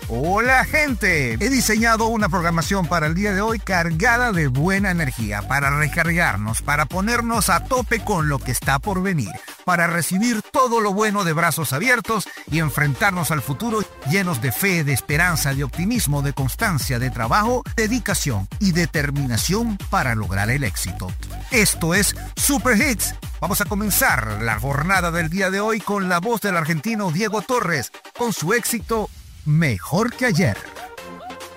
Hola gente, he diseñado una programación para el día de hoy cargada de buena energía, para recargarnos, para ponernos a tope con lo que está por venir, para recibir todo lo bueno de brazos abiertos y enfrentarnos al futuro llenos de fe, de esperanza, de optimismo, de constancia, de trabajo, dedicación y determinación para lograr el éxito. Esto es Super Hits. Vamos a comenzar la jornada del día de hoy con la voz del argentino Diego Torres, con su éxito Mejor que ayer.